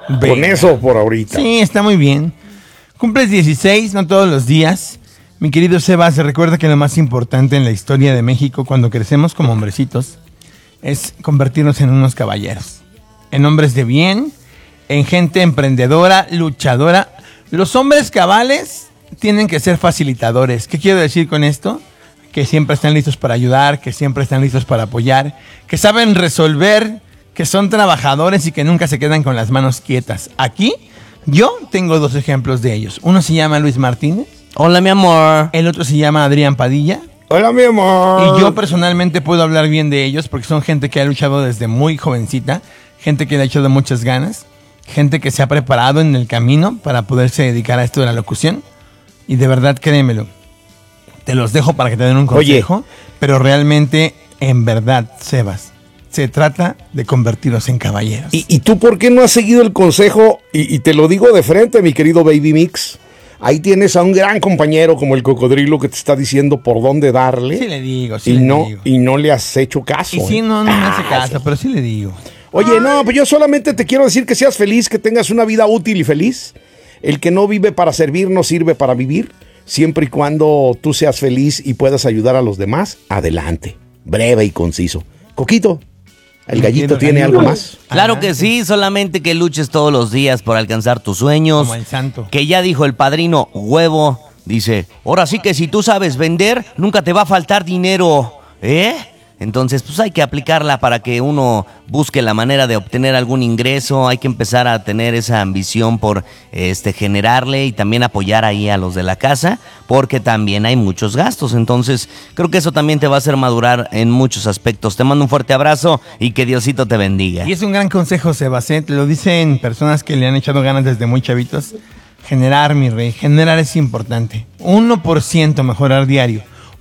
Con eso por ahorita. Sí, está muy bien. Cumples 16, no todos los días. Mi querido Sebas, recuerda que lo más importante en la historia de México cuando crecemos como hombrecitos es convertirnos en unos caballeros, en hombres de bien, en gente emprendedora, luchadora. Los hombres cabales tienen que ser facilitadores. ¿Qué quiero decir con esto? Que siempre están listos para ayudar, que siempre están listos para apoyar, que saben resolver, que son trabajadores y que nunca se quedan con las manos quietas. Aquí yo tengo 2 ejemplos de ellos. Uno se llama Luis Martínez. Hola, mi amor. El otro se llama Adrián Padilla. Hola, mi amor. Y yo personalmente puedo hablar bien de ellos porque son gente que ha luchado desde muy jovencita, gente que le ha echado muchas ganas, gente que se ha preparado en el camino para poderse dedicar a esto de la locución. Y de verdad, créemelo, te los dejo para que te den un consejo. Pero realmente, en verdad, Sebas, se trata de convertirlos en caballeros. ¿Y tú por qué no has seguido el consejo? Y te lo digo de frente, mi querido Baby Mix. Ahí tienes a un gran compañero como el Cocodrilo que te está diciendo por dónde darle. Sí le digo, Y no le has hecho caso. Y sí, no me hace caso, pero sí le digo. Oye, no, pues yo solamente te quiero decir que seas feliz, que tengas una vida útil y feliz. El que no vive para servir no sirve para vivir. Siempre y cuando tú seas feliz y puedas ayudar a los demás, adelante. Breve y conciso. Coquito, ¿el gallito tiene algo más? Claro que sí, solamente que luches todos los días por alcanzar tus sueños. Como el santo. Que ya dijo el padrino Huevo, dice, ahora sí que si tú sabes vender, nunca te va a faltar dinero, ¿eh? Entonces, pues hay que aplicarla para que uno busque la manera de obtener algún ingreso. Hay que empezar a tener esa ambición por generarle y también apoyar ahí a los de la casa, porque también hay muchos gastos. Entonces, creo que eso también te va a hacer madurar en muchos aspectos. Te mando un fuerte abrazo y que Diosito te bendiga. Y es un gran consejo, Sebas, te lo dicen personas que le han echado ganas desde muy chavitos. Generar, mi rey, generar es importante. 1% mejorar diario.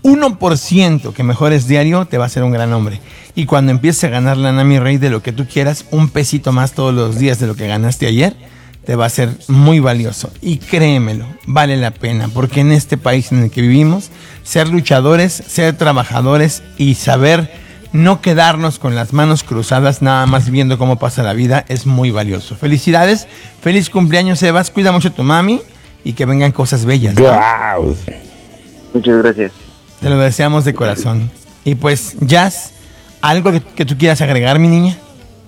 1% que mejores diario te va a hacer un gran hombre. Y cuando empieces a ganar lana, mi rey, de lo que tú quieras, un pesito más todos los días de lo que ganaste ayer, te va a ser muy valioso. Y créemelo, vale la pena, porque en este país en el que vivimos, ser luchadores, ser trabajadores y saber no quedarnos con las manos cruzadas, nada más viendo cómo pasa la vida, es muy valioso. Felicidades, feliz cumpleaños, Sebas, cuida mucho a tu mami y que vengan cosas bellas, ¿no? Wow. Muchas gracias. Te lo deseamos de corazón. Y pues, Jazz, ¿algo que tú quieras agregar, mi niña?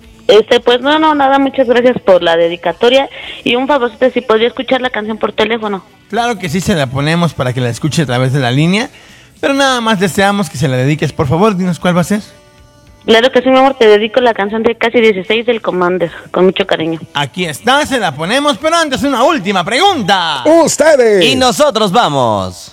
Pues no, nada, muchas gracias por la dedicatoria. Y un favorcito, si podría escuchar la canción por teléfono. Claro que sí, se la ponemos para que la escuche a través de la línea. Pero nada más deseamos que se la dediques. Por favor, dinos cuál va a ser. Claro que sí, mi amor, te dedico la canción de Casi 16 del Commander, con mucho cariño. Aquí está, se la ponemos, pero antes una última pregunta. ¡Ustedes! Y nosotros vamos.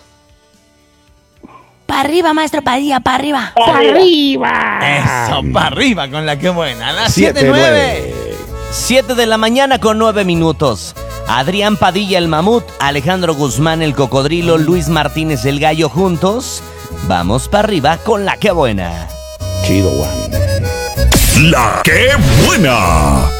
Para arriba, maestro Padilla, para arriba. ¡Para arriba! Eso, para arriba con la que buena. Las 7:09. 7 de la mañana con 9 minutos. Adrián Padilla el Mamut, Alejandro Guzmán el Cocodrilo, Luis Martínez el Gallo juntos. Vamos para arriba con la que buena. Chido, Juan. La que buena.